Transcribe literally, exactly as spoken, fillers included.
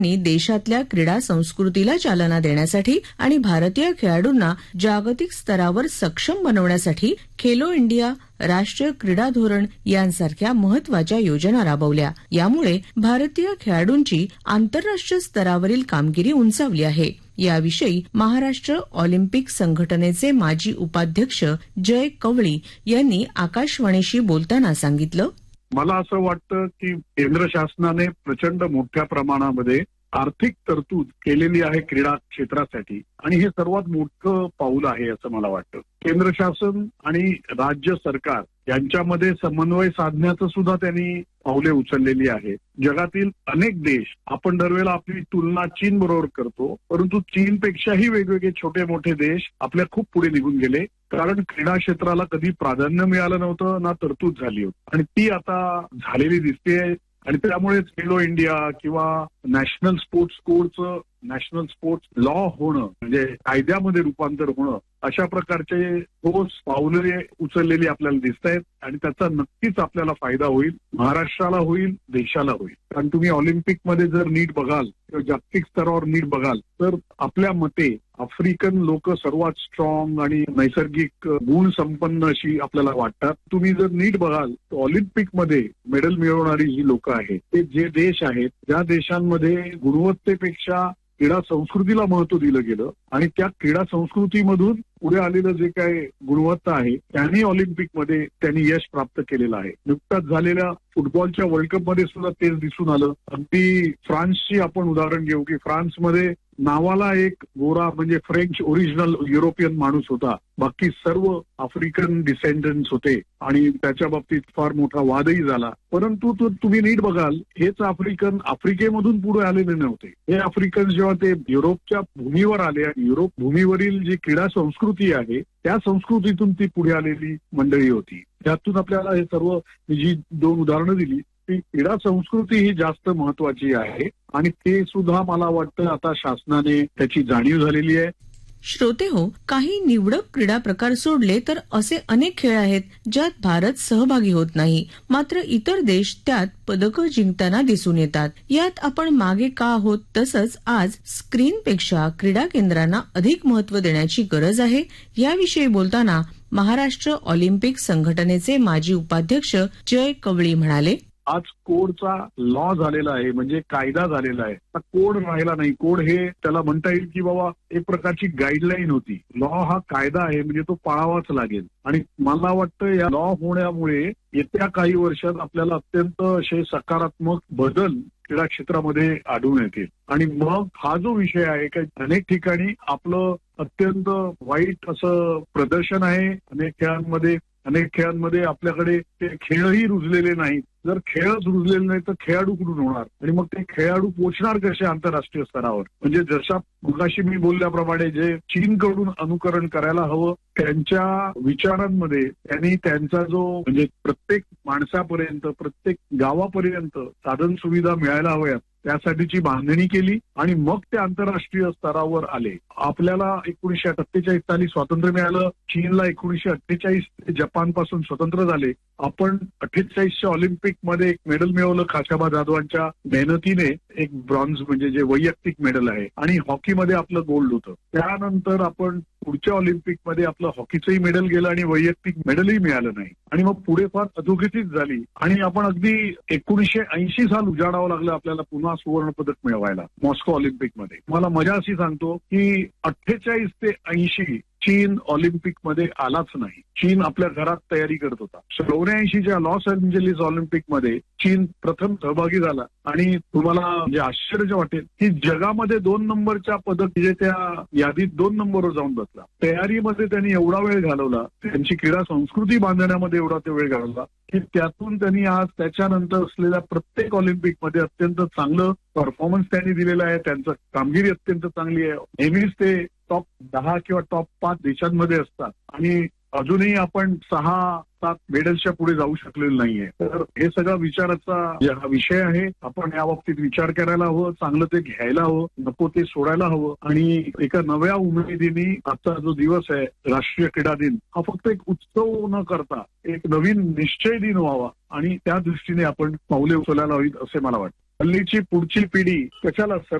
देशातल्या क्रीडा संस्कृतीला चालना देण्यासाठी आणि भारतीय खेळाडूंना जागतिक स्तरावर सक्षम बनवण्यासाठी खेलो इंडिया, राष्ट्रीय क्रीडा धोरण यांसारख्या महत्वाच्या योजना राबवल्या. यामुळे भारतीय खेळाडूंची आंतरराष्ट्रीय स्तरावरील कामगिरी उंचावली आहे. याविषयी महाराष्ट्र ऑलिम्पिक संघटनेचे माजी उपाध्यक्ष जय कवळी यांनी आकाशवाणीशी बोलताना सांगितलं. मला असं वाटतं की केंद्र शासनाने प्रचंड मोठ्या प्रमाणामध्ये आर्थिक तरतूद केलेली आहे क्रीडा क्षेत्रासाठी आणि हे सर्वात मोठं पाऊल आहे असं मला वाटतं. केंद्र शासन आणि राज्य सरकार यांच्यामध्ये समन्वय साधण्याचं सुद्धा त्यांनी पावले उचललेली आहेत. जगातील अनेक देश, आपण दरवेळेला आपली तुलना चीन बरोबर करतो, परंतु चीनपेक्षाही वेगवेगळे छोटे मोठे देश आपल्या खूप पुढे निघून गेले, कारण क्रीडा क्षेत्राला कधी प्राधान्य मिळालं नव्हतं ना तरतूद झाली होती आणि ती आता झालेली दिसतेय. आणि त्यामुळेच खेलो इंडिया किंवा national sports कोडचं national sports law होणं म्हणजे कायद्यामध्ये रूपांतर होणं अशा प्रकारचे ठोस पावले उचललेली आपल्याला दिसत आहेत आणि त्याचा नक्कीच आपल्याला फायदा होईल. महाराष्ट्राला होईल, देशाला होईल. कारण तुम्ही ऑलिम्पिकमध्ये जर नीट बघाल किंवा जागतिक स्तरावर नीट बघाल तर आपल्या मते आफ्रिकन लोक सर्वात स्ट्रॉंग आणि नैसर्गिक गुण संपन्न अशी आपल्याला वाटतात. तुम्ही जर नीट बघाल तर ऑलिम्पिकमध्ये मेडल मिळवणारी जी लोक आहेत ते जे देश आहेत ज्या देशांमध्ये गुणवत्तेपेक्षा क्रीडा संस्कृतीला महत्व दिलं गेलं आणि त्या क्रीडा संस्कृतीमधून पुढे आलेलं जे काही गुणवत्ता आहे त्यांनी ऑलिम्पिकमध्ये त्यांनी यश प्राप्त केलेलं आहे. नुकताच झालेल्या फुटबॉलच्या वर्ल्ड कपमध्ये सुद्धा तेच दिसून आलं. अगदी फ्रान्सची आपण उदाहरण घेऊ की फ्रान्समध्ये नावाला एक गोरा म्हणजे फ्रेंच ओरिजिनल युरोपियन माणूस होता, बाकी सर्व आफ्रिकन डिसेंडंट्स होते आणि त्याच्या बाबतीत फार मोठा वादही झाला. परंतु तुम्ही नीट बघाल हेच आफ्रिकन आफ्रिकेमधून पुढे आलेले नव्हते. हे आफ्रिकन जेव्हा ते युरोपच्या भूमीवर आले आणि युरोप भूमीवरील जी क्रीडा संस्कृती आहे त्या संस्कृतीतून ती पुढे आलेली मंडळी होती. त्यातून आपल्याला हे सर्व जी दोन उदाहरणं दिली ती क्रीडा संस्कृती ही जास्त महत्वाची आहे आणि ते सुद्धा मला वाटतं आता शासनाने त्याची जाणीव झालेली आहे. श्रोते हो, काही निवडक क्रीडा प्रकार सोडले तर असे अनेक खेळ आहेत ज्यात भारत सहभागी होत नाही, मात्र इतर देश त्यात पदकं जिंकताना दिसून येतात. यात आपण मागे का आहोत? तसंच आज स्क्रीनपेक्षा क्रीडा केंद्रांना अधिक महत्व देण्याची गरज आहे. याविषयी बोलताना महाराष्ट्र ऑलिम्पिक संघटनेचे माजी उपाध्यक्ष जय कवळी म्हणाले. आज कोडचा लॉ झालेला आहे म्हणजे कायदा झालेला आहे. कोड राहिला नाही. कोड हे त्याला म्हणता येईल की बाबा एक प्रकारची गाईडलाईन होती. लॉ हा कायदा आहे म्हणजे तो पाळावाच लागेल आणि मला वाटतं या लॉ होण्यामुळे येत्या काही वर्षात आपल्याला अत्यंत असे सकारात्मक बदल क्रीडा क्षेत्रामध्ये आढळून येतील. आणि मग हा जो विषय आहे की अनेक ठिकाणी आपलं अत्यंत वाईट असं प्रदर्शन आहे. अनेक खेळांमध्ये अनेक खेळांमध्ये आपल्याकडे ते खेळही रुजलेले नाहीत. जर खेळच रुजलेले नाही तर खेळाडू कुठून होणार आणि मग ते खेळाडू पोचणार कसे आंतरराष्ट्रीय स्तरावर? म्हणजे जशा मगाशी मी बोलल्याप्रमाणे जे चीनकडून अनुकरण करायला हवं त्यांच्या विचारांमध्ये त्यांनी त्यांचा जो म्हणजे प्रत्येक माणसापर्यंत प्रत्येक गावापर्यंत साधन सुविधा मिळायला हव्यात त्यासाठीची बांधणी केली आणि मग ते आंतरराष्ट्रीय स्तरावर आले. आपल्याला एकोणीशे अठ्ठेचाळीस साली स्वातंत्र्य मिळालं. चीनला एकोणीशे अठ्ठेचाळीस ते जपान पासून स्वतंत्र झाले. आपण अठ्ठेचाळीसच्या ऑलिम्पिक मध्ये एक मेडल मिळवलं खाशाबा जाधवांच्या मेहनतीने, एक ब्रॉन्झ म्हणजे जे वैयक्तिक मेडल आहे आणि हॉकीमध्ये आपलं गोल्ड होतं. त्यानंतर आपण पुढच्या ऑलिम्पिकमध्ये आपलं हॉकीचंही मेडल गेलं आणि वैयक्तिक मेडलही मिळालं नाही आणि मग पुढे फार अधोगतीच झाली आणि आपण अगदी एकोणीशे ऐंशी साल उजाडावं लागलं आपल्याला पुन्हा सुवर्ण पदक मिळवायला मॉस्को ऑलिम्पिकमध्ये. मला मजा अशी सांगतो की अठ्ठेचाळीस ते ऐंशी चीन ऑलिम्पिकमध्ये आलाच नाही. चीन आपल्या घरात तयारी करत होता. चौऱ्याऐंशीच्या लॉस एंजेलिस ऑलिम्पिकमध्ये चीन प्रथम सहभागी झाला आणि तुम्हाला म्हणजे आश्चर्य वाटेल की जगामध्ये दोन नंबरच्या पदक जे त्या यादीत दोन नंबरवर जाऊन बसला. तयारीमध्ये त्यांनी एवढा वेळ घालवला, त्यांची क्रीडा संस्कृती बांधण्यामध्ये एवढा ते वेळ घालवला की त्यातून त्यांनी आज त्याच्यानंतर असलेल्या प्रत्येक ऑलिम्पिकमध्ये अत्यंत चांगलं परफॉर्मन्स त्यांनी दिलेला आहे. त्यांचं कामगिरी अत्यंत चांगली आहे. नेहमीच ते टॉप दहा किंवा टॉप पाच देशांमध्ये असतात आणि अजूनही आपण सहा सात मेडल्सच्या पुढे जाऊ शकलेलो नाहीये. तर हे सगळा विचाराचा हा विषय आहे. आपण या बाबतीत विचार करायला हवं, चांगलं ते घ्यायला हवं, नको ते सोडायला हवं आणि एका नव्या उमेदीने आजचा जो दिवस आहे राष्ट्रीय क्रीडा दिन हा फक्त एक उत्सव न करता एक नवीन निश्चय दिन व्हावा आणि त्या दृष्टीने आपण पावले उचलायला हवीत असे मला वाटतं. हल्लीची पुढची पिढी कशाला